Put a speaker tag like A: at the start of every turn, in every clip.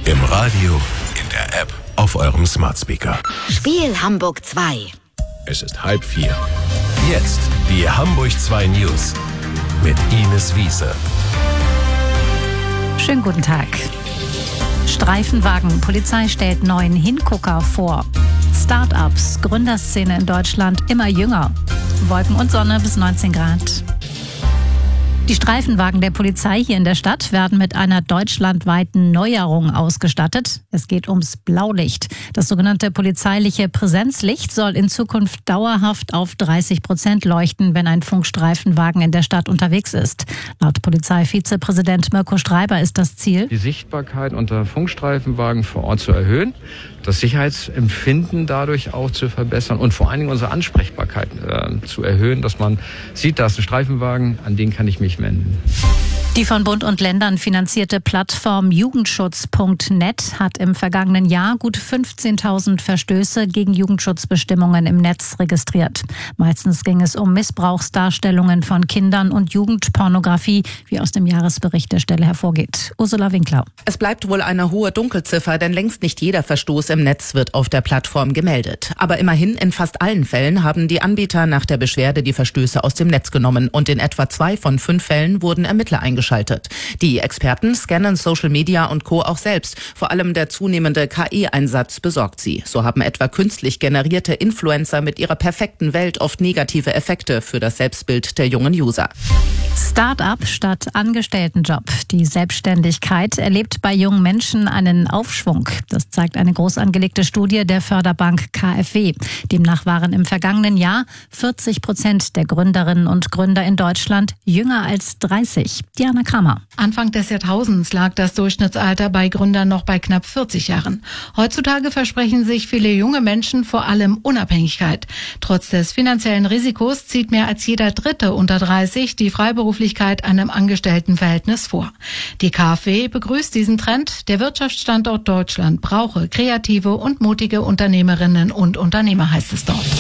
A: Im Radio, in der App, auf eurem Smart Speaker.
B: Spiel Hamburg 2.
A: Es ist 3:30. Jetzt die Hamburg 2 News mit Ines Wiese.
C: Schönen guten Tag. Streifenwagen. Polizei stellt neuen Hingucker vor. Start-ups. Gründerszene in Deutschland immer jünger. Wolken und Sonne bis 19 Grad. Die Streifenwagen der Polizei hier in der Stadt werden mit einer deutschlandweiten Neuerung ausgestattet. Es geht ums Blaulicht. Das sogenannte polizeiliche Präsenzlicht soll in Zukunft dauerhaft auf 30% leuchten, wenn ein Funkstreifenwagen in der Stadt unterwegs ist. Laut Polizeivizepräsident Mirko Streiber ist das Ziel,
D: die Sichtbarkeit unter Funkstreifenwagen vor Ort zu erhöhen, das Sicherheitsempfinden dadurch auch zu verbessern und vor allen Dingen unsere Ansprechbarkeit zu erhöhen, dass man sieht, da ist ein Streifenwagen, an den kann ich mich wenden.
C: Die von Bund und Ländern finanzierte Plattform Jugendschutz.net hat im vergangenen Jahr gut 15.000 Verstöße gegen Jugendschutzbestimmungen im Netz registriert. Meistens ging es um Missbrauchsdarstellungen von Kindern und Jugendpornografie, wie aus dem Jahresbericht der Stelle hervorgeht. Ursula Winkler.
E: Es bleibt wohl eine hohe Dunkelziffer, denn längst nicht jeder Verstoß im Netz wird auf der Plattform gemeldet. Aber immerhin in fast allen Fällen haben die Anbieter nach der Beschwerde die Verstöße aus dem Netz genommen und in etwa 2 von 5 Fällen wurden Ermittler eingeschaltet. Die Experten scannen Social Media und Co. auch selbst. Vor allem der zunehmende KI-Einsatz besorgt sie. So haben etwa künstlich generierte Influencer mit ihrer perfekten Welt oft negative Effekte für das Selbstbild der jungen User.
C: Start-up statt Angestelltenjob. Die Selbstständigkeit erlebt bei jungen Menschen einen Aufschwung. Das zeigt eine groß angelegte Studie der Förderbank KfW. Demnach waren im vergangenen Jahr 40% der Gründerinnen und Gründer in Deutschland jünger als 30. Diana Kramer.
F: Anfang des Jahrtausends lag das Durchschnittsalter bei Gründern noch bei knapp 40 Jahren. Heutzutage versprechen sich viele junge Menschen vor allem Unabhängigkeit. Trotz des finanziellen Risikos zieht mehr als jeder Dritte unter 30 die Freiberuflichkeit einem Angestelltenverhältnis vor. Die KfW begrüßt diesen Trend. Der Wirtschaftsstandort Deutschland brauche kreative und mutige Unternehmerinnen und Unternehmer, heißt es dort.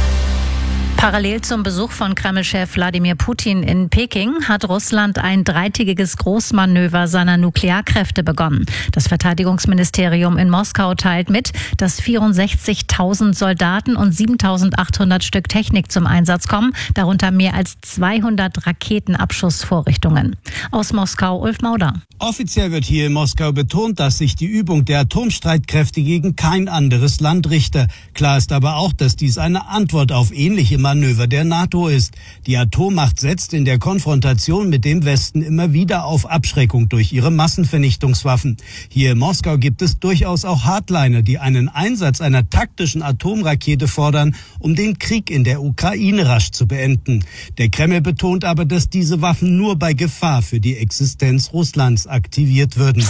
C: Parallel zum Besuch von Kreml-Chef Wladimir Putin in Peking hat Russland ein dreitägiges Großmanöver seiner Nuklearkräfte begonnen. Das Verteidigungsministerium in Moskau teilt mit, dass 64.000 Soldaten und 7.800 Stück Technik zum Einsatz kommen, darunter mehr als 200 Raketenabschussvorrichtungen. Aus Moskau, Ulf Mauder.
G: Offiziell wird hier in Moskau betont, dass sich die Übung der Atomstreitkräfte gegen kein anderes Land richte. Klar ist aber auch, dass dies eine Antwort auf ähnliche Manöver der NATO ist. Die Atommacht setzt in der Konfrontation mit dem Westen immer wieder auf Abschreckung durch ihre Massenvernichtungswaffen. Hier in Moskau gibt es durchaus auch Hardliner, die einen Einsatz einer taktischen Atomrakete fordern, um den Krieg in der Ukraine rasch zu beenden. Der Kreml betont aber, dass diese Waffen nur bei Gefahr für die Existenz Russlands aktiviert würden.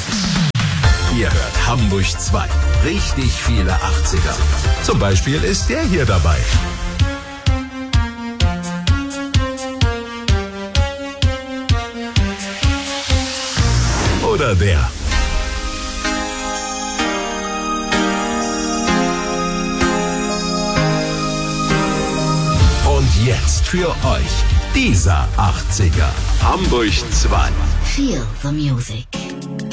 A: Ihr hört Hamburg 2. Richtig viele 80er. Zum Beispiel ist der hier dabei. Oder der. Und jetzt für euch dieser 80er. Hamburg 2.
B: Feel the music.